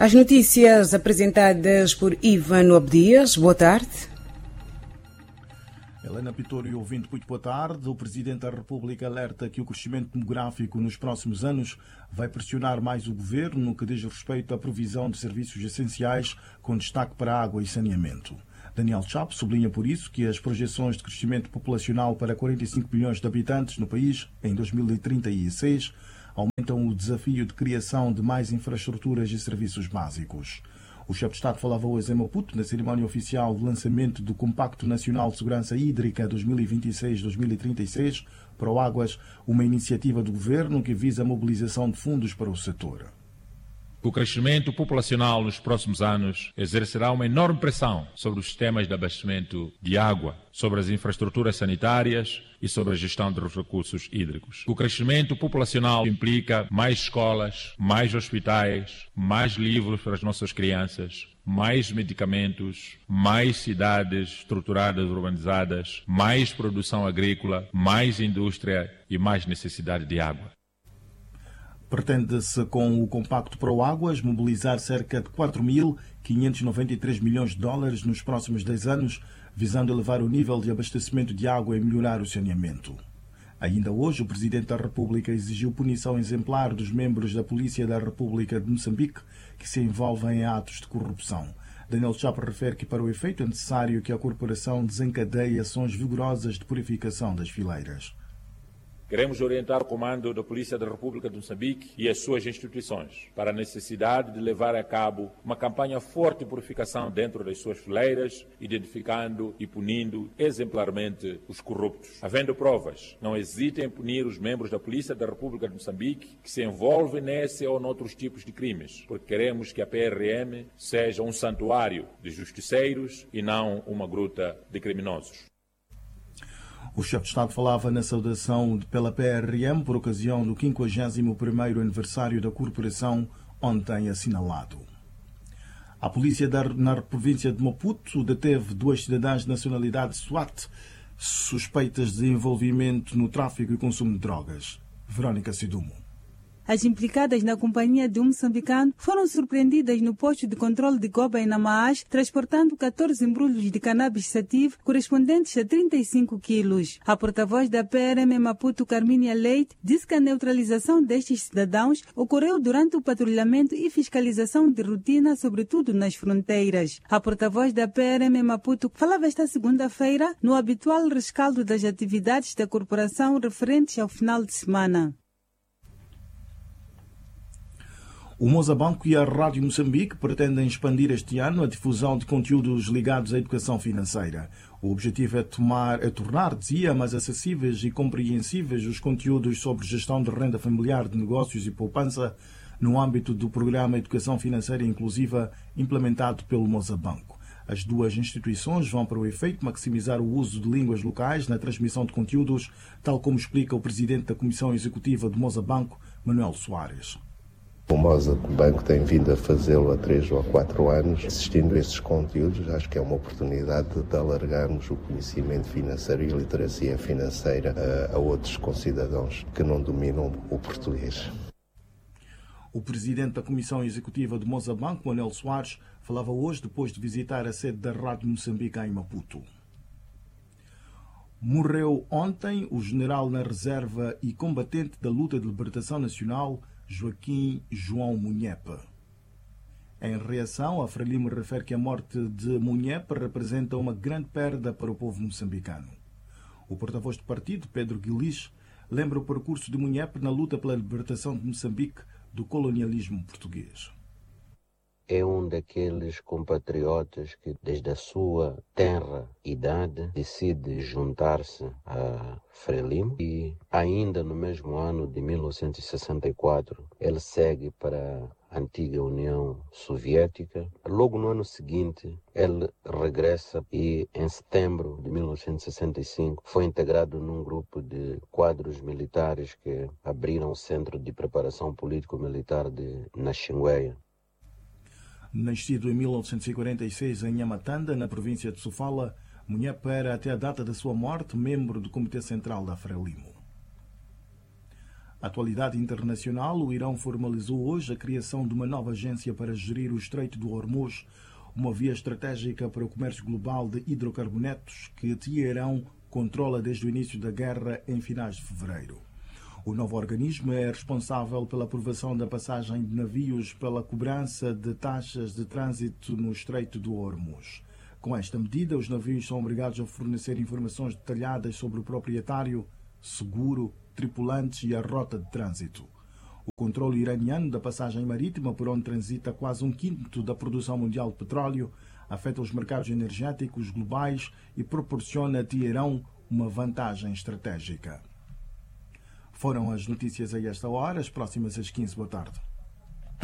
As notícias apresentadas por Ivan Abdias. Boa tarde. Helena Pitório, ouvinte, muito boa tarde. O Presidente da República alerta que o crescimento demográfico nos próximos anos vai pressionar mais o Governo no que diz respeito à provisão de serviços essenciais, com destaque para água e saneamento. Daniel Chapo sublinha por isso que as projeções de crescimento populacional para 45 milhões de habitantes no país em 2036 aumentam o desafio de criação de mais infraestruturas e serviços básicos. O chefe de Estado falava hoje em Maputo na cerimónia oficial de lançamento do Compacto Nacional de Segurança Hídrica 2026-2036 para o Águas, uma iniciativa do Governo que visa a mobilização de fundos para o setor. O crescimento populacional nos próximos anos exercerá uma enorme pressão sobre os sistemas de abastecimento de água, sobre as infraestruturas sanitárias e sobre a gestão dos recursos hídricos. O crescimento populacional implica mais escolas, mais hospitais, mais livros para as nossas crianças, mais medicamentos, mais cidades estruturadas, urbanizadas, mais produção agrícola, mais indústria e mais necessidade de água. Pretende-se, com o Compacto Pro Águas, mobilizar cerca de 4.593 milhões de dólares nos próximos 10 anos, visando elevar o nível de abastecimento de água e melhorar o saneamento. Ainda hoje, o Presidente da República exigiu punição exemplar dos membros da Polícia da República de Moçambique que se envolvem em atos de corrupção. Daniel Chapo refere que, para o efeito, é necessário que a corporação desencadeie ações vigorosas de purificação das fileiras. Queremos orientar o Comando da Polícia da República de Moçambique e as suas instituições para a necessidade de levar a cabo uma campanha forte de purificação dentro das suas fileiras, identificando e punindo exemplarmente os corruptos. Havendo provas, não hesitem em punir os membros da Polícia da República de Moçambique que se envolvem nesse ou noutros tipos de crimes, porque queremos que a PRM seja um santuário de justiceiros e não uma gruta de criminosos. O chefe de Estado falava na saudação pela PRM por ocasião do 51º aniversário da corporação, ontem assinalado. A polícia na província de Maputo deteve 2 cidadãs de nacionalidade SWAT suspeitas de envolvimento no tráfico e consumo de drogas. Verónica Sidumo. As implicadas na companhia de um moçambicano foram surpreendidas no posto de controle de Goba em Namaás, transportando 14 embrulhos de cannabis sativa correspondentes a 35 quilos. A porta-voz da PRM Maputo, Carmínia Leite, disse que a neutralização destes cidadãos ocorreu durante o patrulhamento e fiscalização de rotina, sobretudo nas fronteiras. A porta-voz da PRM Maputo falava esta segunda-feira no habitual rescaldo das atividades da corporação referentes ao final de semana. O Mozabanco e a Rádio Moçambique pretendem expandir este ano a difusão de conteúdos ligados à educação financeira. O objetivo é tornar, dizia, mais acessíveis e compreensíveis os conteúdos sobre gestão de renda familiar, de negócios e poupança no âmbito do programa Educação Financeira Inclusiva implementado pelo Mozabanco. As duas instituições vão, para o efeito, maximizar o uso de línguas locais na transmissão de conteúdos, tal como explica o presidente da Comissão Executiva do Mozabanco, Manuel Soares. O Mozabanco tem vindo a fazê-lo há 3 ou 4 anos. Assistindo a estes conteúdos, acho que é uma oportunidade de alargarmos o conhecimento financeiro e a literacia financeira a outros concidadãos que não dominam o português. O presidente da Comissão Executiva do Mozabanco, Manuel Soares, falava hoje depois de visitar a sede da Rádio Moçambique em Maputo. Morreu ontem o general na reserva e combatente da luta de libertação nacional, Joaquim João Munhepe. Em reação, a Frelimo refere que a morte de Munhepe representa uma grande perda para o povo moçambicano. O porta-voz do partido, Pedro Guilis, lembra o percurso de Munhepe na luta pela libertação de Moçambique do colonialismo português. É um daqueles compatriotas que, desde a sua tenra idade, decide juntar-se a Frelimo e, ainda no mesmo ano de 1964, ele segue para a antiga União Soviética. Logo no ano seguinte, ele regressa e, em setembro de 1965, foi integrado num grupo de quadros militares que abriram o Centro de Preparação Político-Militar de Naxingueia. Nascido em 1946 em Nhamatanda, na província de Sofala, Munhepe era, até a data da sua morte, membro do Comitê Central da Frelimo. Atualidade internacional, o Irão formalizou hoje a criação de uma nova agência para gerir o Estreito do Hormuz, uma via estratégica para o comércio global de hidrocarbonetos que Teherão controla desde o início da guerra em finais de fevereiro. O novo organismo é responsável pela aprovação da passagem de navios pela cobrança de taxas de trânsito no Estreito do Hormuz. Com esta medida, os navios são obrigados a fornecer informações detalhadas sobre o proprietário, seguro, tripulantes e a rota de trânsito. O controle iraniano da passagem marítima, por onde transita quase 1/5 da produção mundial de petróleo, afeta os mercados energéticos globais e proporciona a Teherão uma vantagem estratégica. Foram as notícias a esta hora, as próximas às 15. Boa tarde.